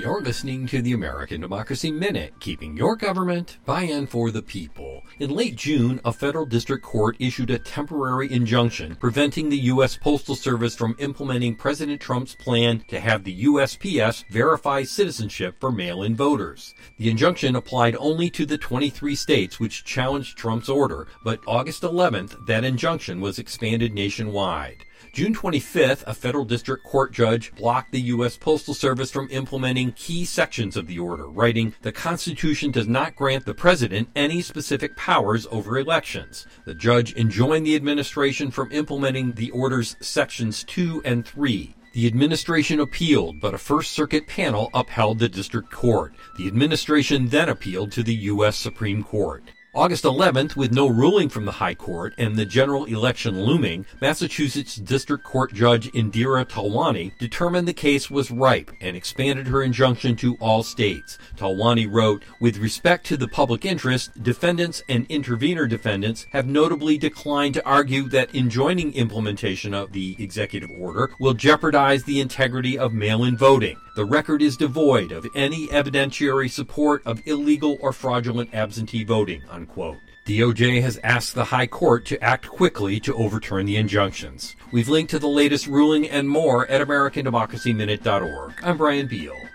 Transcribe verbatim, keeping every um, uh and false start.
You're listening to the American Democracy Minute, keeping your government by and for the people. In late June, a federal district court issued a temporary injunction preventing the U S Postal Service from implementing President Trump's plan to have the U S P S verify citizenship for mail-in voters. The injunction applied only to the twenty-three states which challenged Trump's order, but August eleventh, that injunction was expanded nationwide. June twenty-fifth, a federal district court judge blocked the U S Postal Service from implementing key sections of the order, writing, "The Constitution does not grant the president any specific powers over elections." The judge enjoined the administration from implementing the order's sections two and three. The administration appealed, but a First Circuit panel upheld the district court. The administration then appealed to the U S Supreme Court. August eleventh, with no ruling from the High Court and the general election looming, Massachusetts District Court Judge Indira Talwani determined the case was ripe and expanded her injunction to all states. Talwani wrote, "With respect to the public interest, defendants and intervener defendants have notably declined to argue that enjoining implementation of the executive order will jeopardize the integrity of mail-in voting. The record is devoid of any evidentiary support of illegal or fraudulent absentee voting." Unquote. D O J has asked the High Court to act quickly to overturn the injunctions. We've linked to the latest ruling and more at American Democracy Minute dot org. I'm Brian Beal.